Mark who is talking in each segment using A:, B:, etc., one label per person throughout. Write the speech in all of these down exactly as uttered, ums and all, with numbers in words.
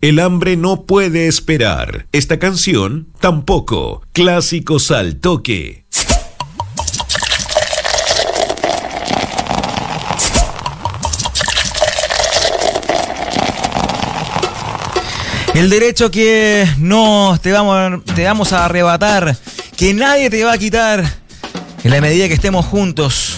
A: El hambre no puede esperar. Esta canción tampoco. Clásicos al toque.
B: El derecho que no te vamos, te vamos a arrebatar, que nadie te va a quitar, en la medida que estemos juntos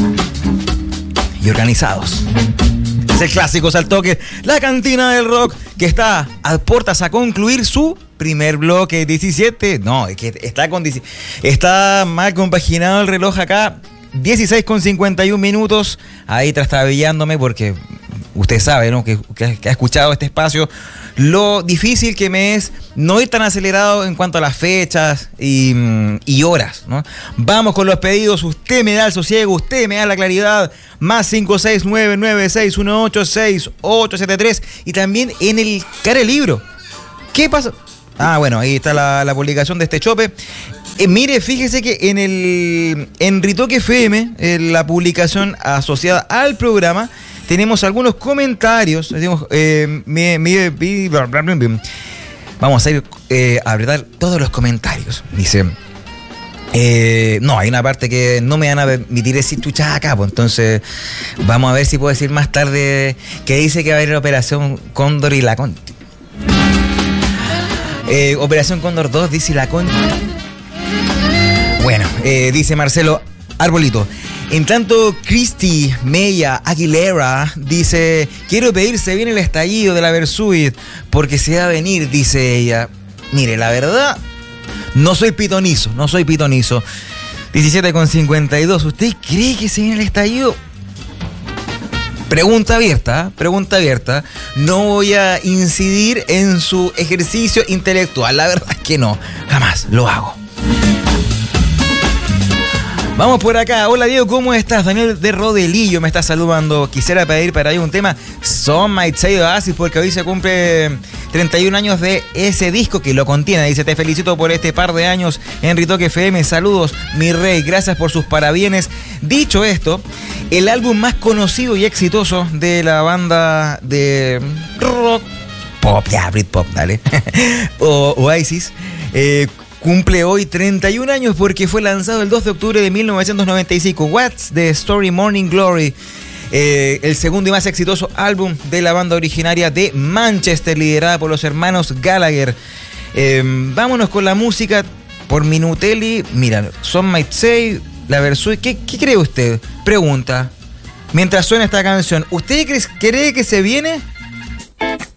B: y organizados. Es el Clásicos al Toque, la cantina del rock que está a puertas a concluir su primer bloque, diecisiete. No, es que está, con, está mal compaginado el reloj acá. dieciséis con cincuenta y uno minutos. Ahí trastabillándome porque usted sabe, ¿no? Que, que, que ha escuchado este espacio. Lo difícil que me es no ir tan acelerado en cuanto a las fechas y, y horas, ¿no? Vamos con los pedidos. Usted me da el sosiego, usted me da la claridad. Más cinco seis nueve nueve seis uno ocho seis ocho siete tres. Y también en el Care Libro. ¿Qué pasa? Ah, bueno, ahí está la, la publicación de este chope. Eh, mire, fíjese que en el en Ritoque F M, en la publicación asociada al programa, tenemos algunos comentarios. Tenemos, eh, me, me, me, vamos a ir eh, a apretar todos los comentarios. Dice, eh, no, hay una parte que no me van a permitir decir chuchas acá, pues entonces vamos a ver si puedo decir más tarde que dice que va a haber Operación Cóndor y la Conti. Eh, Operación Cóndor dos, dice la Conti. Bueno, eh, dice Marcelo Arbolito. En tanto, Christy Meya Aguilera dice, quiero pedirse bien el estallido de la Versuit porque se va a venir, dice ella. Mire, la verdad, no soy pitonizo, no soy pitonizo. diecisiete con cincuenta y dos, ¿usted cree que se viene el estallido? Pregunta abierta, ¿eh? pregunta abierta. No voy a incidir en su ejercicio intelectual, la verdad es que no, jamás lo hago. Vamos por acá. Hola Diego, ¿cómo estás? Daniel de Rodelillo me está saludando. Quisiera pedir para ahí un tema Some Might Say Oasis porque hoy se cumple treinta y un años de ese disco que lo contiene. Dice, te felicito por este par de años en Ritoque F M. Saludos, mi rey. Gracias por sus parabienes. Dicho esto, el álbum más conocido y exitoso de la banda de rock pop, ya, Britpop, dale, o Oasis, eh, cumple hoy treinta y un años porque fue lanzado el dos de octubre de mil novecientos noventa y cinco. What's the Story Morning Glory, eh, el segundo y más exitoso álbum de la banda originaria de Manchester, liderada por los hermanos Gallagher. Eh, vámonos con la música por Minutelli. Mira, Some Might Say, la Versuit. ¿Qué, ¿Qué cree usted? Pregunta. Mientras suena esta canción, ¿usted cree, cree que se viene?